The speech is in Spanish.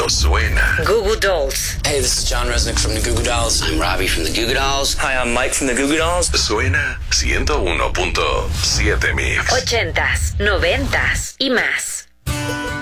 suena. Goo Goo Dolls. Hey, this is John Resnick from the Goo Goo Dolls. I'm Robbie from the Goo Goo Dolls. Hi, I'm Mike from the Goo Goo Dolls. Suena 101.7 Mix. 80s, 90s y más.